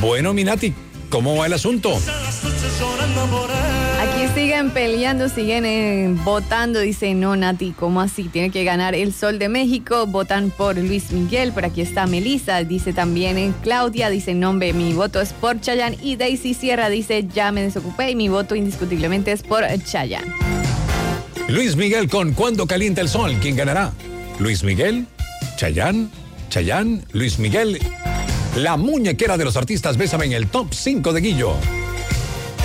Bueno, Minati, ¿cómo va el asunto? Aquí siguen peleando, siguen votando. Dice, no, Nati, ¿cómo así? Tiene que ganar el Sol de México. Votan por Luis Miguel. Por aquí está Melissa. Dice también Claudia. Dice, no, hombre, mi voto es por Chayanne. Y Daisy Sierra dice, ya me desocupé y mi voto indiscutiblemente es por Chayanne. Luis Miguel con Cuando calienta el sol. ¿Quién ganará? ¿Luis Miguel? ¿Chayanne? ¿Chayanne? ¿Luis Miguel? La muñequera de los artistas, bésame en el top 5 de Guillo.